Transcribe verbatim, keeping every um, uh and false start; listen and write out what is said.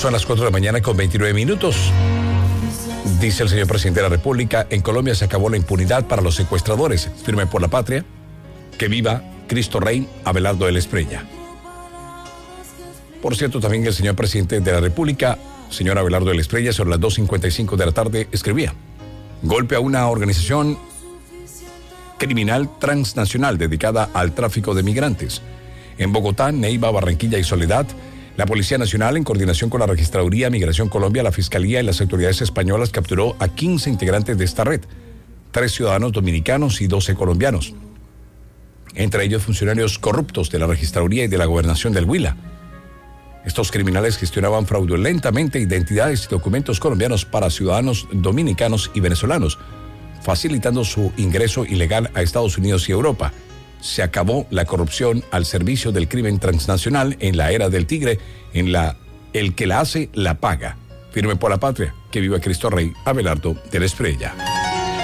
Son las cuatro de la mañana con veintinueve minutos. Dice el señor presidente de la República, en Colombia se acabó la impunidad para los secuestradores. Firme por la patria. Que viva Cristo Rey, Abelardo de la Espriella. Por cierto, también el señor presidente de la República, señor Abelardo de la Espriella, sobre las dos cincuenta y cinco de la tarde, escribía: golpe a una organización criminal transnacional dedicada al tráfico de migrantes. En Bogotá, Neiva, Barranquilla y Soledad, la Policía Nacional, en coordinación con la Registraduría, Migración Colombia, la Fiscalía y las autoridades españolas, capturó a quince integrantes de esta red, tres ciudadanos dominicanos y doce colombianos. Entre ellos funcionarios corruptos de la Registraduría y de la Gobernación del Huila. Estos criminales gestionaban fraudulentamente identidades y documentos colombianos para ciudadanos dominicanos y venezolanos, facilitando su ingreso ilegal a Estados Unidos y Europa. Se acabó la corrupción al servicio del crimen transnacional en la era del tigre, en la el que la hace la paga. Firme por la patria. Que viva Cristo Rey, Abelardo de la Espriella.